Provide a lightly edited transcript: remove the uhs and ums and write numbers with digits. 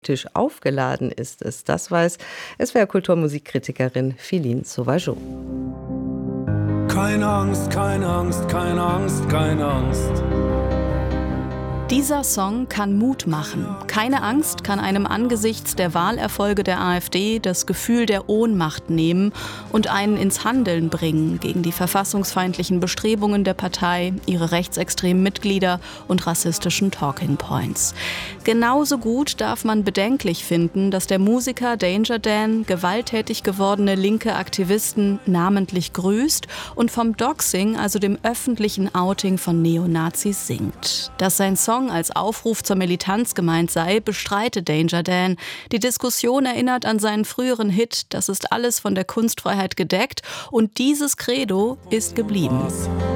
aufgeladen ist es. Das weiß SWR-Kulturmusikkritikerin Philin Sauvageau. Keine Angst, keine Angst, keine Angst, keine Angst. Dieser Song kann Mut machen. Keine Angst kann einem angesichts der Wahlerfolge der AfD das Gefühl der Ohnmacht nehmen und einen ins Handeln bringen gegen die verfassungsfeindlichen Bestrebungen der Partei, ihre rechtsextremen Mitglieder und rassistischen Talking Points. Genauso gut darf man bedenklich finden, dass der Musiker Danger Dan gewalttätig gewordene linke Aktivisten namentlich grüßt und vom Doxing, also dem öffentlichen Outing von Neonazis, singt. Dass sein Song als Aufruf zur Militanz gemeint sei, bestreitet Danger Dan. Die Diskussion erinnert an seinen früheren Hit, das ist alles von der Kunstfreiheit gedeckt, und dieses Credo ist geblieben.